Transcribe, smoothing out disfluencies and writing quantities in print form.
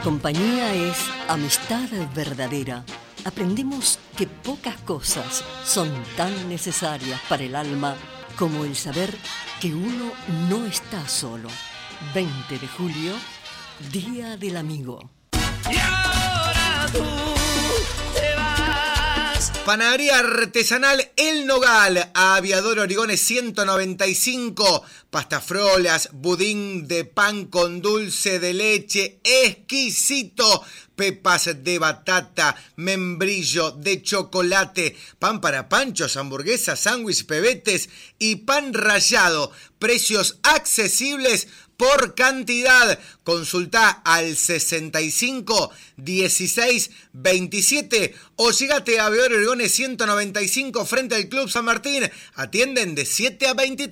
compañía es amistad verdadera. Aprendemos que pocas cosas son tan necesarias para el alma como el saber que uno no está solo. 20 de julio, Día del Amigo. Y ahora tú te vas. Panadería artesanal El Nogal, Aviador Origones 195, pastafrolas, budín de pan con dulce de leche, exquisito, pepas de batata, membrillo de chocolate, pan para panchos, hamburguesas, sándwich, pebetes y pan rallado. Precios accesibles por cantidad. Consultá al 65 16 27 o llegate a Aviador Origones 195 frente al Club San Martín. Atienden de 7 a 23.